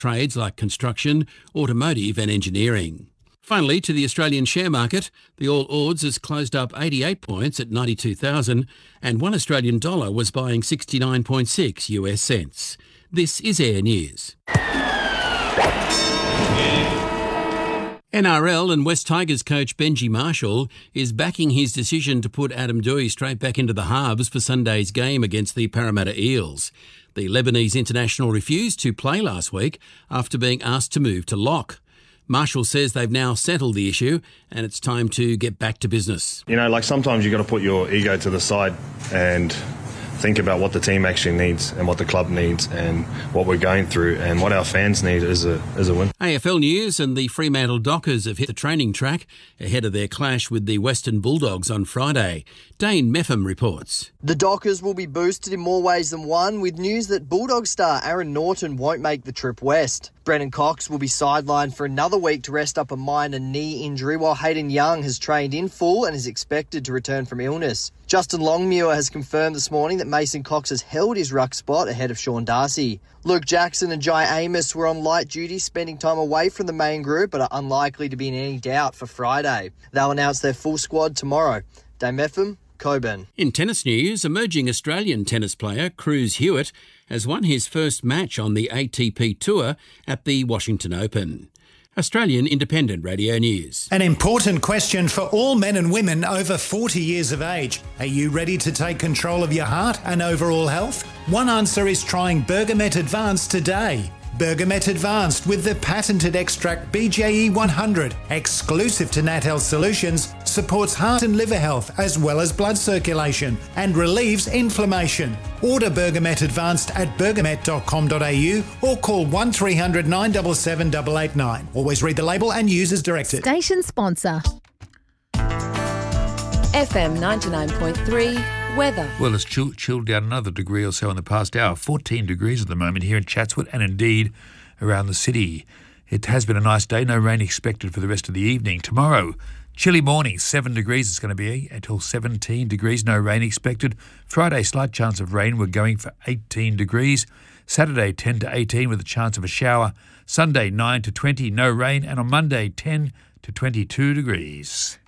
trades like construction, automotive and engineering. Finally, to the Australian share market, the All Ords has closed up 88 points at 92,000 and $1 Australian dollar was buying 69.6 US cents. This is Air News. NRL and West Tigers coach Benji Marshall is backing his decision to put Adam Doueihi straight back into the halves for Sunday's game against the Parramatta Eels. The Lebanese international refused to play last week after being asked to move to lock. Marshall says they've now settled the issue and it's time to get back to business. You know, like sometimes you've got to put your ego to the side and think about what the team actually needs and what the club needs and what we're going through and what our fans need is a win. AFL News and the Fremantle Dockers have hit the training track ahead of their clash with the Western Bulldogs on Friday. Dane Meffam reports. The Dockers will be boosted in more ways than one, with news that Bulldog star Aaron Norton won't make the trip west. Brennan Cox will be sidelined for another week to rest up a minor knee injury, while Hayden Young has trained in full and is expected to return from illness. Justin Longmuir has confirmed this morning that Mason Cox has held his ruck spot ahead of Sean Darcy. Luke Jackson and Jai Amos were on light duty, spending time away from the main group, but are unlikely to be in any doubt for Friday. They'll announce their full squad tomorrow. Dame Meffam, Coburn. In tennis news, emerging Australian tennis player Cruz Hewitt has won his first match on the ATP Tour at the Washington Open. Australian Independent Radio News. An important question for all men and women over 40 years of age. Are you ready to take control of your heart and overall health? One answer is trying Bergamet Advanced today. Bergamet Advanced with the patented extract BJE 100, exclusive to Nat Health Solutions, supports heart and liver health as well as blood circulation and relieves inflammation. Order Bergamet Advanced at bergamet.com.au or call 1300 977 889. Always read the label and use as directed. Station sponsor. FM 99.3 weather. Well, it's chilled down another degree or so in the past hour. 14 degrees at the moment here in Chatswood and indeed around the city. It has been a nice day. No rain expected for the rest of the evening. Tomorrow, chilly morning, 7 degrees it's going to be until 17 degrees. No rain expected. Friday, slight chance of rain. We're going for 18 degrees. Saturday, 10 to 18 with a chance of a shower. Sunday, 9 to 20, no rain. And on Monday, 10 to 22 degrees.